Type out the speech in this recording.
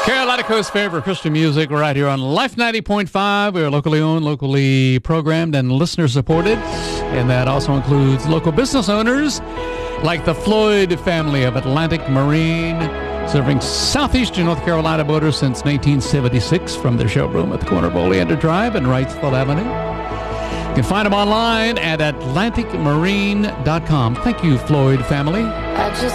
Carolina Coast's favorite Christian music right here on Life 90.5. We are locally owned, locally programmed, and listener supported. And that also includes local business owners like the Floyd family of Atlantic Marine, serving southeastern North Carolina boaters since 1976 from their showroom at the corner of Oleander Drive and Wrightsville Avenue. You can find them online at atlanticmarine.com. Thank you, Floyd family.